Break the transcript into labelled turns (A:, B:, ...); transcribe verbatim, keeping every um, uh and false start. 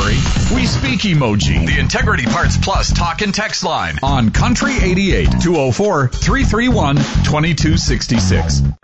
A: Country, we speak emoji. The Integrity Parts Plus talk and text line on Country eighty-eight, two oh four, three three one, two two six six.